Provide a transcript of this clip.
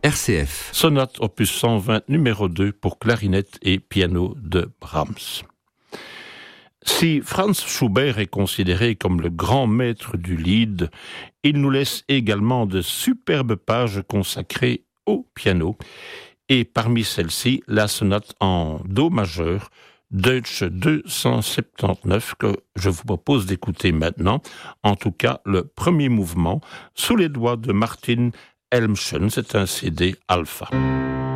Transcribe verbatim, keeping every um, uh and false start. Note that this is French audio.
R C F. Sonate opus cent vingt numéro deux pour clarinette et piano de Brahms. Si Franz Schubert est considéré comme le grand maître du lied, il nous laisse également de superbes pages consacrées au piano. Et parmi celles-ci, la sonate en do majeur, Deutsch deux cent soixante-dix-neuf, que je vous propose d'écouter maintenant, en tout cas le premier mouvement, sous les doigts de Martin Helmchen, c'est un C D Alpha.